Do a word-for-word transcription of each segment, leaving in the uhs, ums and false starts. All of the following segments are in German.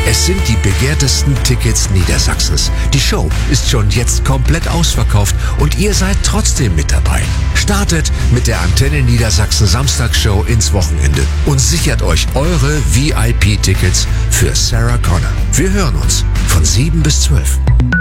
Es sind die begehrtesten Tickets Niedersachsens. Die Show ist schon jetzt komplett ausverkauft und ihr seid trotzdem mit dabei. Startet mit der Antenne Niedersachsen Samstagsshow ins Wochenende und sichert euch eure V I P-Tickets für Sarah Connor. Wir hören uns von sieben bis zwölf.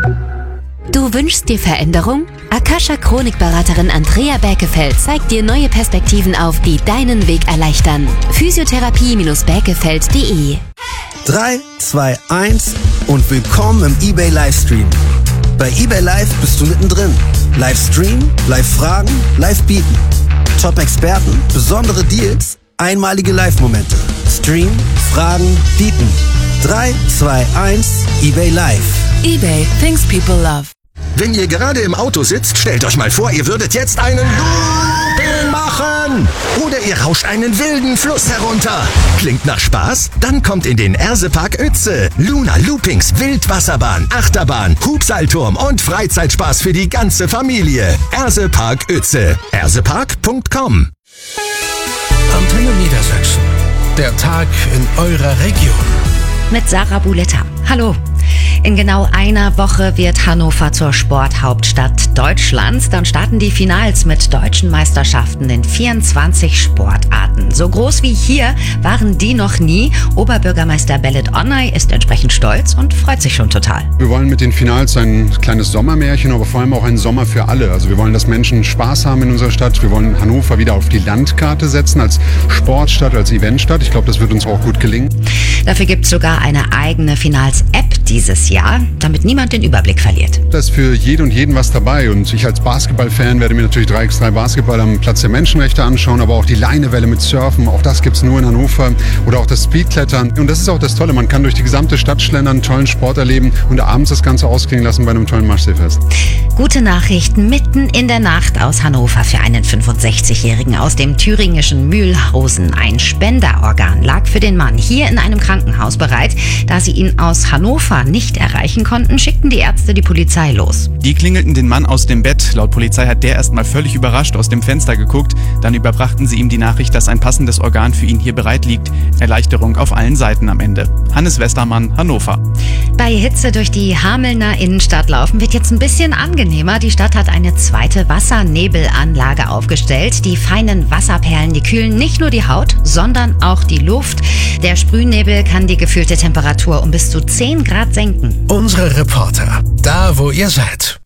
Du wünschst dir Veränderung? Akasha-Chronikberaterin Andrea Berkefeld zeigt dir neue Perspektiven auf, die deinen Weg erleichtern. Physiotherapie Berkefeld punkt de drei, zwei, eins und willkommen im eBay Livestream. Bei eBay Live bist du mittendrin. Livestream, Live-Fragen, Live-Bieten. Top-Experten, besondere Deals, einmalige Live-Momente. Stream, Fragen, Bieten. drei, zwei, eins, eBay Live. eBay, things people love. Wenn ihr gerade im Auto sitzt, stellt euch mal vor, ihr würdet jetzt einen Looping machen. Oder ihr rauscht einen wilden Fluss herunter. Klingt nach Spaß? Dann kommt in den Ersepark Uetze. Luna Loopings, Wildwasserbahn, Achterbahn, Hubseilturm und Freizeitspaß für die ganze Familie. Ersepark Uetze. ersepark punkt com. Antenne Niedersachsen. Der Tag in eurer Region. Mit Sarah Buletta. Hallo. In genau einer Woche wird Hannover zur Sporthauptstadt Deutschlands. Dann starten die Finals mit deutschen Meisterschaften in vierundzwanzig Sportarten. So groß wie hier waren die noch nie. Oberbürgermeister Belit Onay ist entsprechend stolz und freut sich schon total. Wir wollen mit den Finals ein kleines Sommermärchen, aber vor allem auch einen Sommer für alle. Also wir wollen, dass Menschen Spaß haben in unserer Stadt. Wir wollen Hannover wieder auf die Landkarte setzen, als Sportstadt, als Eventstadt. Ich glaube, das wird uns auch gut gelingen. Dafür gibt es sogar eine eigene Finals-App dieses Jahr, damit niemand den Überblick verliert. Da ist für jede und jeden was dabei. Und ich als Basketballfan werde mir natürlich drei gegen drei Basketball am Platz der Menschenrechte anschauen, aber auch die Leinewelle mit Surfen, auch das gibt es nur in Hannover. Oder auch das Speedklettern. Und das ist auch das Tolle, man kann durch die gesamte Stadt schlendern, tollen Sport erleben und abends das Ganze ausklingen lassen bei einem tollen Maschseefest. Gute Nachrichten mitten in der Nacht aus Hannover für einen fünfundsechzigjährigen aus dem thüringischen Mühlhausen. Ein Spenderorgan lag für den Mann hier in einem Krankenhaus bereit. Da sie ihn aus Hannover nicht erreichen konnten, schickten die Ärzte die Polizei los. Die klingelten den Mann aus dem Bett. Laut Polizei hat der erstmal völlig überrascht aus dem Fenster geguckt. Dann überbrachten sie ihm die Nachricht, dass ein passendes Organ für ihn hier bereit liegt. Erleichterung auf allen Seiten am Ende. Hannes Westermann, Hannover. Bei Hitze durch die Hamelner Innenstadt laufen wird jetzt ein bisschen angenehmer. Die Stadt hat eine zweite Wassernebelanlage aufgestellt. Die feinen Wasserperlen, die kühlen nicht nur die Haut, sondern auch die Luft. Der Sprühnebel kann die gefühlte Temperatur um bis zu zehn Grad senken. Unsere Reporter, da wo ihr seid.